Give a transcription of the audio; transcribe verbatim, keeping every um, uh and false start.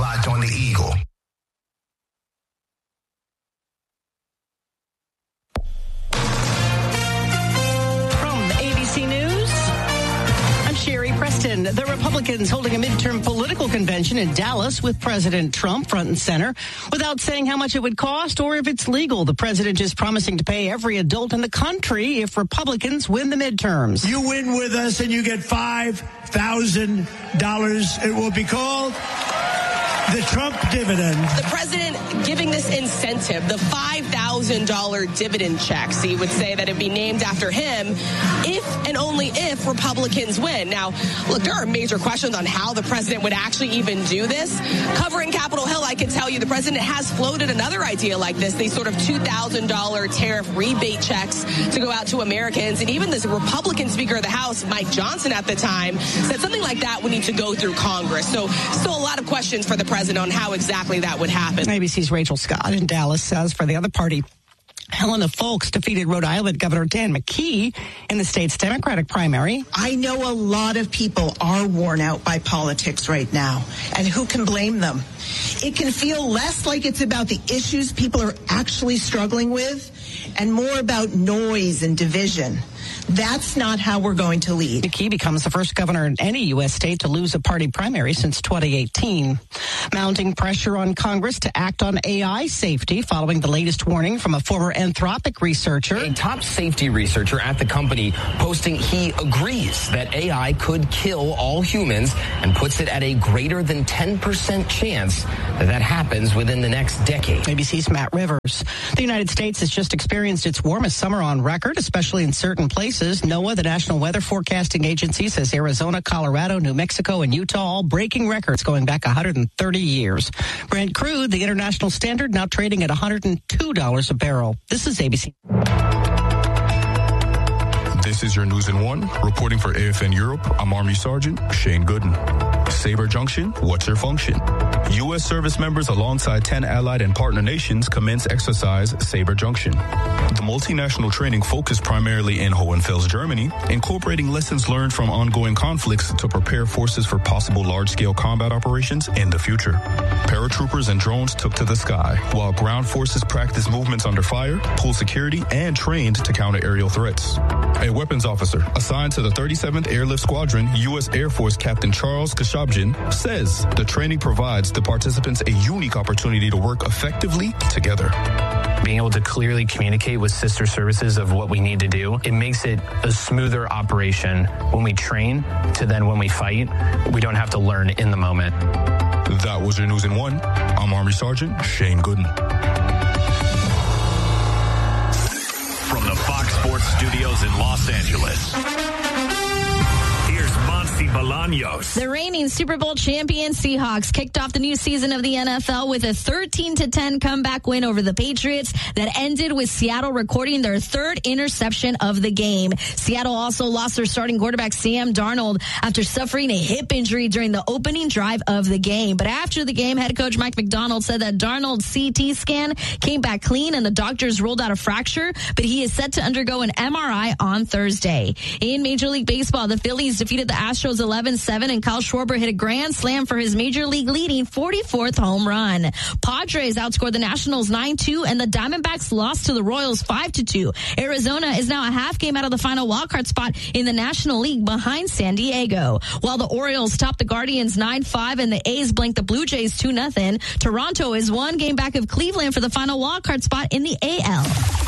Locked on the Eagle. Sherry Preston. The Republicans holding a midterm political convention in Dallas with President Trump front and center without saying how much it would cost or if it's legal. The president is promising to pay every adult in the country if Republicans win the midterms. You win with us and you get five thousand dollars. It will be called the Trump dividend. The president giving this incentive, the five thousand dollars dividend checks. He would say that it'd be named after him if and only if Republicans win. Now, look, there are major questions on how the president would actually even do this. Covering Capitol Hill, I can tell you the president has floated another idea like this, these sort of two thousand dollars tariff rebate checks to go out to Americans. And even this Republican Speaker of the House, Mike Johnson at the time, said something like that would need to go through Congress. So still a lot of questions for the president on how exactly that would happen. A B C's Rachel Scott in Dallas says for the other party, Helena Foulkes defeated Rhode Island Governor Dan McKee in the state's Democratic primary. I know a lot of people are worn out by politics right now, and who can blame them? It can feel less like it's about the issues people are actually struggling with and more about noise and division. That's not how we're going to lead. McKee becomes the first governor in any U S state to lose a party primary since twenty eighteen. Mounting pressure on Congress to act on A I safety following the latest warning from a former Anthropic researcher. A top safety researcher at the company posting he agrees that A I could kill all humans and puts it at a greater than ten percent chance that that happens within the next decade. A B C's Matt Rivers. The United States has just experienced its warmest summer on record, especially in certain places. NOAA, the National Weather Forecasting Agency, says Arizona, Colorado, New Mexico, and Utah all breaking records going back one hundred thirty years. Brent crude, the international standard, now trading at one hundred two dollars a barrel. This is A B C. This is your News in One. Reporting for A F N Europe, I'm Army Sergeant Shane Gooden. Sabre Junction, what's your function? U S service members alongside ten allied and partner nations commence exercise Sabre Junction. The multinational training focused primarily in Hohenfels, Germany, incorporating lessons learned from ongoing conflicts to prepare forces for possible large-scale combat operations in the future. Paratroopers and drones took to the sky, while ground forces practiced movements under fire, pulled security, and trained to counter aerial threats. A weapons officer assigned to the thirty-seventh Airlift Squadron, U S Air Force Captain Charles Kashabjian, says the training provides the participants a unique opportunity to work effectively together. Being able to clearly communicate with sister services of what we need to do, it makes it a smoother operation when we train to then when we fight. We don't have to learn in the moment. That was your News in One. I'm Army Sergeant Shane Gooden. From the Fox Sports Studios in Los Angeles, here's Monty Bolaños. The reigning Super Bowl champion Seahawks kicked off the new season of the N F L with a thirteen to ten comeback win over the Patriots that ended with Seattle recording their third interception of the game. Seattle also lost their starting quarterback Sam Darnold after suffering a hip injury during the opening drive of the game. But after the game, head coach Mike McDonald said that Darnold's C T scan came back clean and the doctors ruled out a fracture, but he is set to undergo an M R I on Thursday. In Major League Baseball, the Phillies defeated the Astros eleven seven and Kyle Schwarber hit a grand slam for his Major League leading forty-fourth home run. Padres outscored the Nationals nine two and the Diamondbacks lost to the Royals five to two. Arizona is now a half game out of the final wildcard spot in the National League behind San Diego. While the Orioles topped the Guardians nine five and the A's blanked the Blue Jays two nothing. Toronto is one game back of Cleveland for the final wildcard spot in the A L.